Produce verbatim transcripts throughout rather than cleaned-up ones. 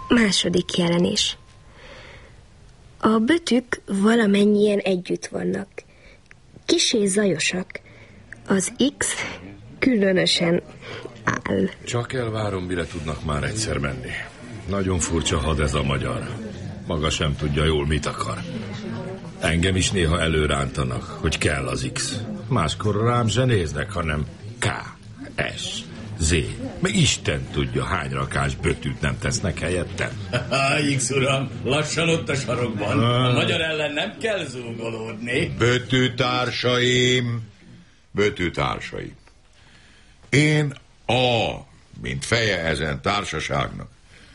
Második jelenés. A bötük valamennyien együtt vannak. Kissé zajosak. Az X különösen áll. Csak elvárom, mire tudnak már egyszer menni. Nagyon furcsa had ez a magyar. Maga sem tudja jól, mit akar. Engem is néha előrántanak, hogy kell az X. Máskor rám se néznek, hanem K, S, Z. Meg Isten tudja, hány rakás bötűt nem tesznek helyettem. X uram, lassan ott a sarokban. A magyar ellen nem kell zúgolódni. Bötűtársaim, bötűtársaim. Én A, mint feje ezen társaságnak.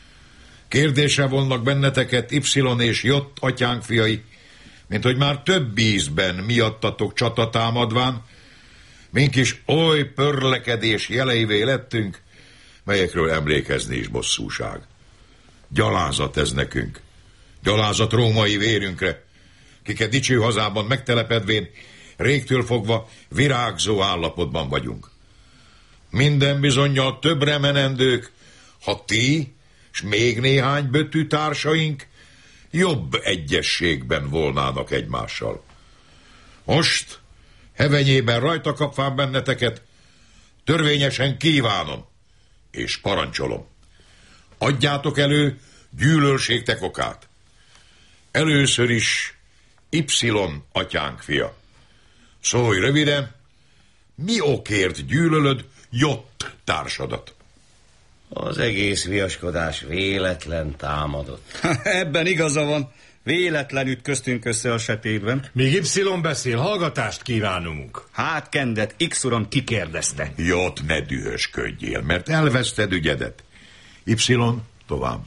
Kérdésre vonnak benneteket Y és J atyánk fiai, mint hogy már több ízben miattatok csatatámadván, mink is oly pörlekedés jeleivé lettünk, melyekről emlékezni is bosszúság. Gyalázat ez nekünk, gyalázat római vérünkre, kiket dicső hazában megtelepedvén, régtől fogva virágzó állapotban vagyunk. Minden bizonnyal többre menendők, ha ti, s még néhány bötűtársaink jobb egyességben volnának egymással. Most, hevenyében rajta kapván benneteket, törvényesen kívánom, és parancsolom. Adjátok elő gyűlölségtek okát. Először is Y atyánk fia. Szólj röviden, mi okért gyűlölöd J társadat? Az egész viaskodás véletlen támadott. Ebben igaza van. Véletlen ütköztünk össze a sötétben. Még Y beszél, hallgatást kívánunk. Hát kendet, X uram kikérdezte. Jót, ne dühösködjél, mert elveszted ügyedet. Y tovább.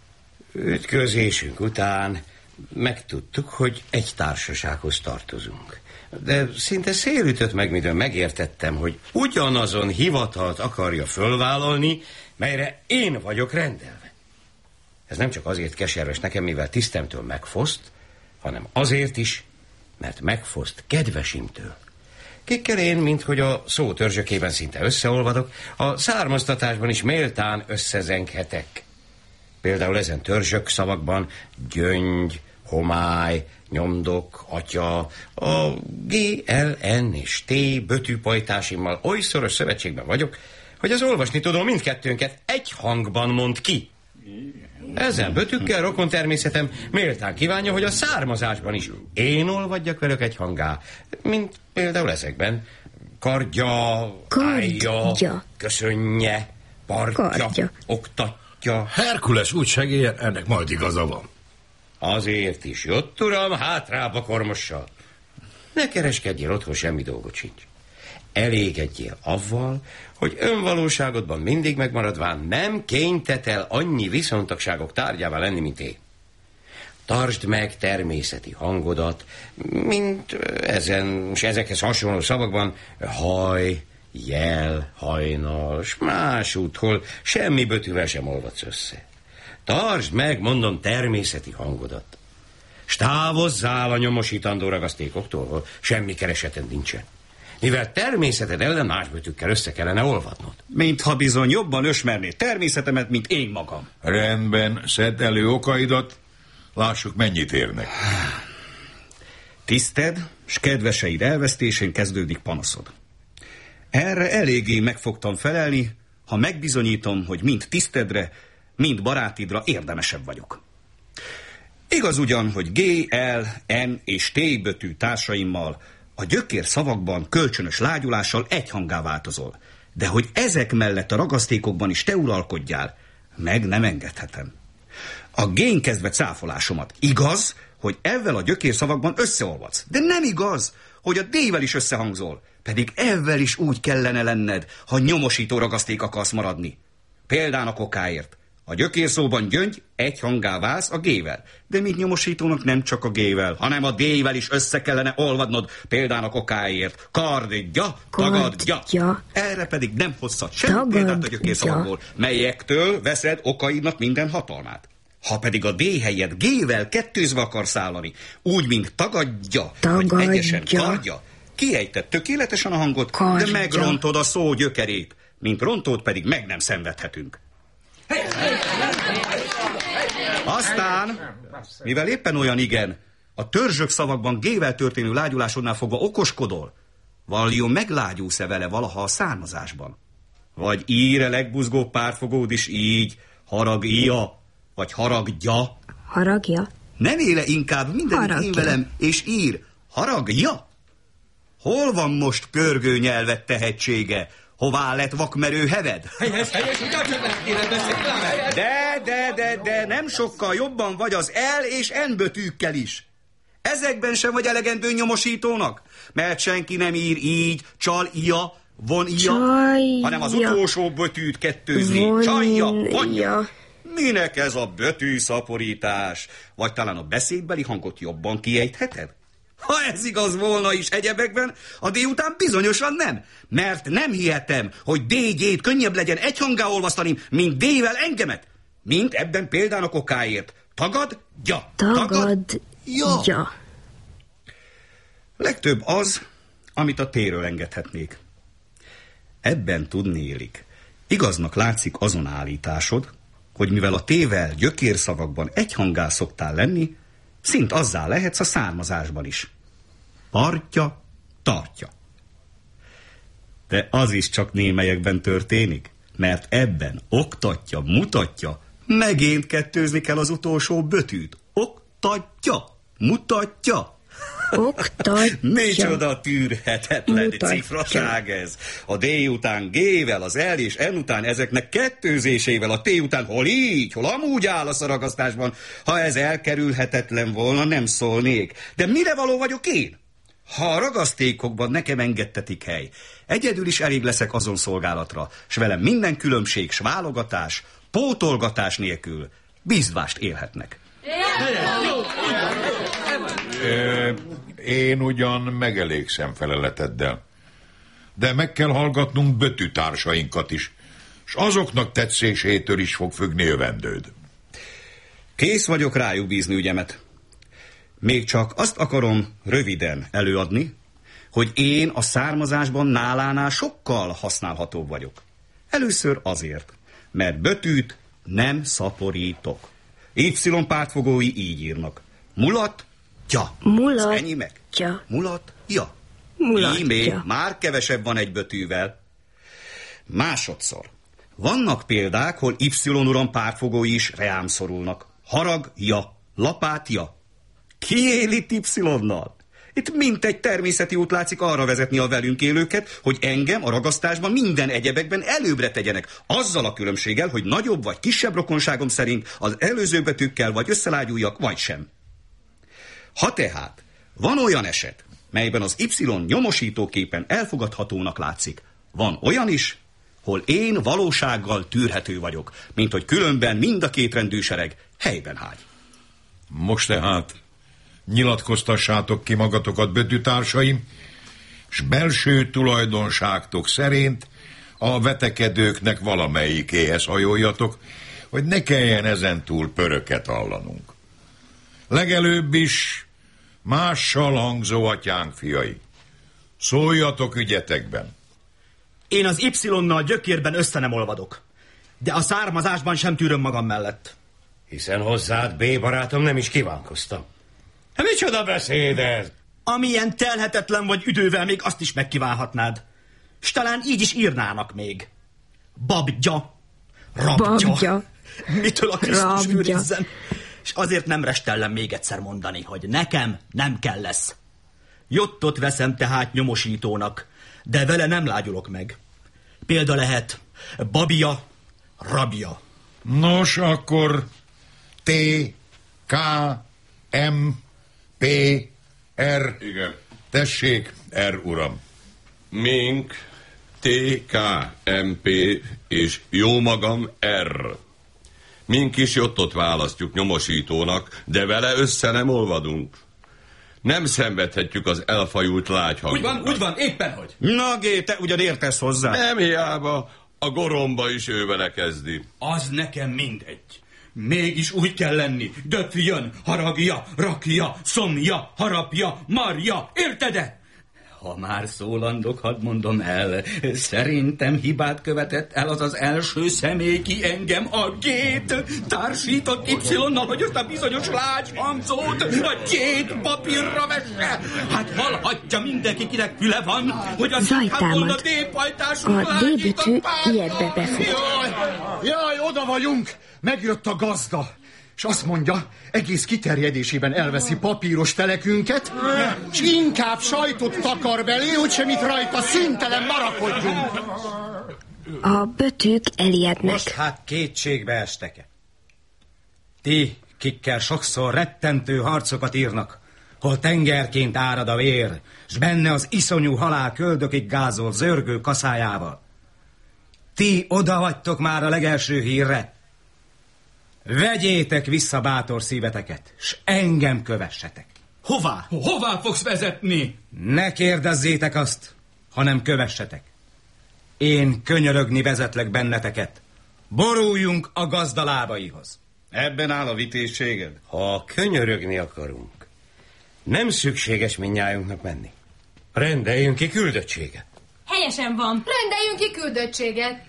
Ütközésünk után megtudtuk, hogy egy társasághoz tartozunk. De szinte szélütött meg, midőn megértettem, hogy ugyanazon hivatalt akarja fölvállalni, melyre én vagyok rendelve. Ez nem csak azért keserves nekem, mivel tisztemtől megfoszt, hanem azért is, mert megfoszt kedvesimtől. Kikkel én, minthogy a szó törzsökében szinte összeolvadok, a származtatásban is méltán összezenghetek. Például ezen törzsök szavakban gyöngy, homály, nyomdok, atya, a G, L, N és T bötűpajtásimmal oly szoros szövetségben vagyok, hogy az olvasni tudom mindkettőnket egy hangban mond ki. Ezen bötükkel rokon természetem méltán kívánja, hogy a származásban is én olvadjak velük egy hangá, mint például ezekben. Kardja, állja, köszönje, partja, Kardja. oktatja. Herkules úgy segélyen, ennek majd igaza van. Azért is jött, uram, hátrába kormossal. Ne kereskedjél, otthon semmi dolgot sincs. Elégedjél avval, hogy önvalóságodban mindig megmaradván nem kénytetel annyi viszontagságok tárgyává lenni, mint én. Tartsd meg természeti hangodat, mint ezen, és ezekhez hasonló szavakban haj, jel, hajnal, s más úthol semmi bötűvel sem olvadsz össze. Tartsd meg, mondom, természeti hangodat. S távozzál a nyomosítandó ragasztékoktól, hol semmi kereseted nincsen. Mivel természeted ellen más bötükkel össze kellene olvadnod. Mintha bizony jobban ösmerné természetemet, mint én magam. Rendben, szedd elő okaidat, lássuk, mennyit érnek. Tiszted, s kedveseid elvesztésén kezdődik panaszod. Erre eléggé meg fogtam felelni, ha megbizonyítom, hogy mind tisztedre, mind barátidra érdemesebb vagyok. Igaz ugyan, hogy G, L, N és T betű társaimmal a gyökér szavakban kölcsönös lágyulással egyhangá változol, de hogy ezek mellett a ragasztékokban is te uralkodjál, meg nem engedhetem. A gén kezdve cáfolásomat. Igaz, hogy ezzel a gyökér szavakban összeolvadsz, de nem igaz, hogy a D-vel is összehangzol, pedig ezzel is úgy kellene lenned, ha nyomosító ragaszték akarsz maradni. Példának okáért. A gyökérszóban gyöngy egy hangá válsz a G-vel, de mint nyomosítónak nem csak a G-vel, hanem a D-vel is össze kellene olvadnod, példának okáért. Kardja, tagadja. Kardja. Erre pedig nem hozhat semmi példát a gyökérszavakból, melyektől veszed okaidnak minden hatalmát. Ha pedig a D helyett G-vel kettőzve akarsz állani, úgy, mint tagadja, tagadja. vagy egyesen kardja, kiejted tökéletesen a hangot, kardja. De megrontod a szó gyökerét, mint rontót pedig meg nem szenvedhetünk. Hey, hey, hey. Aztán, mivel éppen olyan igen, a törzsök szavakban G-vel történő lágyulásodnál fogva okoskodol, vajon meglágyulsz-e vele valaha a származásban? Vagy ír-e legbuzgóbb pártfogód is így, haragja, vagy haragja? Haragja? Nem éle inkább minden én velem, és ír, haragja? Hol van most pörgő nyelvet tehetsége? Hová lett vakmerő heved? Helyes, helyes, De, de, de, de, nem sokkal jobban vagy az L és N betűkkel is. Ezekben sem vagy elegendő nyomosítónak, mert senki nem ír így, csal-ia, von-ia, Csaj-ja. hanem az utolsó betűt kettőzni. Von- Csaj-ja, von-ja. ja. Minek ez a betűszaporítás? Vagy talán a beszédbeli hangot jobban kiejtheted? Ha ez igaz volna is egyebekben, a délután bizonyosan nem. Mert nem hihetem, hogy D-gyét könnyebb legyen egyhangá olvasztani, mint D-vel engemet. Mint ebben példának okáért. Tagadja. Tagadja. Ja. Legtöbb az, amit a T-ről engedhetnék. Ebben tudnélik. Igaznak látszik azon állításod, hogy mivel a T-vel gyökérszavakban egyhangá szoktál lenni, szint azzá lehetsz a származásban is. Partja, tartja. De az is csak némelyekben történik, mert ebben oktatja, mutatja, megint kettőzni kell az utolsó betűt. Oktatja, mutatja. Oktatja. Micsoda tűrhetetlen Mutatja. cifraság ez. A D után G-vel, az L és N után ezeknek kettőzésével, a T után hol így, hol amúgy áll a szaragasztásban. Ha ez elkerülhetetlen volna, nem szólnék. De mire való vagyok én? Ha a ragasztékokban nekem engedtetik hely, egyedül is elég leszek azon szolgálatra, s velem minden különbség, s válogatás, pótolgatás nélkül bizvást élhetnek. Ö, én ugyan megelégszem feleleteddel, de meg kell hallgatnunk betűtársainkat is, s azoknak tetszésétől is fog függni jövendőd. Kész vagyok rájuk bízni ügyemet. Még csak azt akarom röviden előadni, hogy én a származásban nálánál sokkal használhatóbb vagyok. Először azért, mert betűt nem szaporítok. Y pártfogói így írnak. Mulat, tja. Mulat, Az enyémek. tja. Mulat, ja. Mulat, Ímé, tja. már kevesebb van egy betűvel. Másodszor. Vannak példák, hol Y uram pártfogói is reám szorulnak. Harag, ja. Lapát, ja. Ki él itt Y-nal? Itt mintegy természeti út látszik arra vezetni a velünk élőket, hogy engem a ragasztásban minden egyebekben előbbre tegyenek. Azzal a különbséggel, hogy nagyobb vagy kisebb rokonságom szerint az előző betűkkel vagy összelágyuljak, vagy sem. Ha tehát van olyan eset, melyben az Y nyomosítóképpen elfogadhatónak látszik, van olyan is, hol én valósággal tűrhető vagyok, mint hogy különben mind a két rendű sereg helyben hágy. Most tehát nyilatkoztassátok ki magatokat, betűtársaim, s belső tulajdonságtok szerint a vetekedőknek valamelyikéhez hajoljatok, hogy ne kelljen ezentúl pöröket hallanunk. Legelőbb is mással hangzó atyánk fiai. Szóljatok ügyetekben. Én az Y-nal gyökérben össze nem olvadok, de a származásban sem tűröm magam mellett. Hiszen hozzád, B barátom, nem is kívánkoztam. Micsoda beszéd ez? Amilyen telhetetlen vagy üdővel még azt is megkívánhatnád. S talán így is írnának még. Babgya. Rabgya. Babgya. Mitől a Krisztus Rabgya. őrizzen? És azért nem restellem még egyszer mondani, hogy nekem nem kell lesz. Jottot veszem tehát nyomosítónak, de vele nem lágyulok meg. Példa lehet babia, rabja. Nos, akkor T, K, M, P, R. Igen. Tessék, R uram. Mink, T, K, M, P és jó magam R. Mink is Jottot választjuk nyomosítónak, de vele össze nem olvadunk. Nem szenvedhetjük az elfajult lágyhangot. Úgy van, úgy van, éppen hogy. Na, Gé, te ugyan értesz hozzá. Nem hiába, a goromba is ő vele kezdi. Az nekem mindegy. Mégis úgy kell lenni. Döpjön, haragja, rakja, szomja, harapja, marja. Érted-e? Ha már szólandok, hadd mondom el, szerintem hibát követett el az az első személy, ki engem a G-t társított Y-nal, hogy azt a bizonyos lágyhangzót a G-t papírra vesse. Hát hallhatja mindenki, kinek füle van, hogy az inkább volna D-pajtásunk a D-betű ilyetbe befut. Jaj, jaj, oda vagyunk! Megjött a gazda, és azt mondja, egész kiterjedésében elveszi papíros telekünket, és inkább sajtot takar belé, hogy semmit rajta szüntelen marakodjunk. A bötűk elijednek. Most hát kétségbe estek-e? Ti, kikkel sokszor rettentő harcokat írnak, hol tengerként árad a vér, s benne az iszonyú halál köldökig gázol zörgő kaszájával. Ti oda vagytok már a legelső hírre. Vegyétek vissza bátor szíveteket, s engem kövessetek. Hová? Hová fogsz vezetni? Ne kérdezzétek azt, hanem kövessetek. Én könyörögni vezetlek benneteket. Boruljunk a gazda lábaihoz. Ebben áll a vitézséged? Ha könyörögni akarunk, nem szükséges mindnyájunknak menni. Rendeljünk ki küldöttséget. Helyesen van. Rendeljünk ki küldöttséget.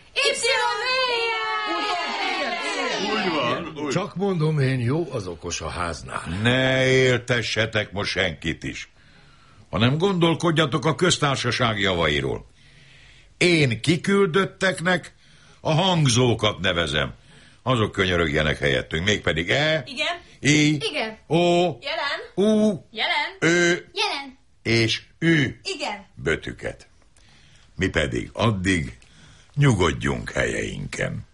Csak mondom én, jó az okos a háznál. Ne éltessetek most senkit is, hanem gondolkodjatok a köztársaság javairól. Én kiküldötteknek a hangzókat nevezem. Azok könyörögjenek helyettünk, mégpedig E, Igen. I, Igen. O, Jelen. U, Jelen. Ö Jelen. és Ü Igen. betűket. Mi pedig addig nyugodjunk helyeinken.